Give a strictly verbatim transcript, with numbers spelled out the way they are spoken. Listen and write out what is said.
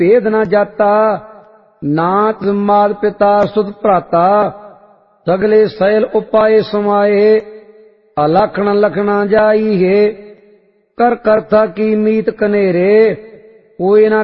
भेद न जाता, नाथ मात पिता सुत भ्राता, सगले सैल उपाय समाये, अलखण लखना जाई है। कर करता की मीत कनेरे, कोई न